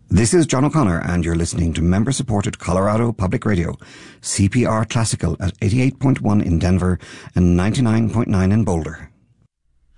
This is John O'Connor, and you're listening to member-supported Colorado Public Radio, CPR Classical at 88.1 in Denver and 99.9 in Boulder.